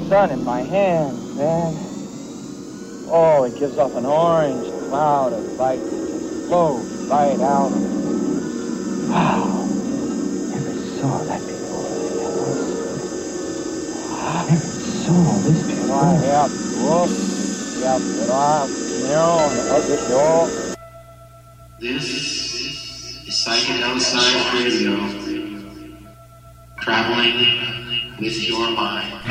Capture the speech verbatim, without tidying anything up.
sun in my hand, man. Oh, it gives off an orange cloud of light that just flows right out. Wow. Never saw that before. Never saw this before. Yeah, whoop. Yeah, but I, you know, I'll get you. This is Psychedelic Science Radio, traveling with your mind.